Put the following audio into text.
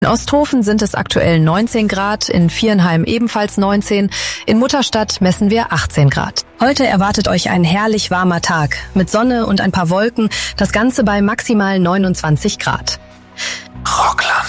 In Osthofen sind es aktuell 19 Grad, in Viernheim ebenfalls 19, in Mutterstadt messen wir 18 Grad. Heute erwartet euch ein herrlich warmer Tag mit Sonne und ein paar Wolken, das Ganze bei maximal 29 Grad. Rockland.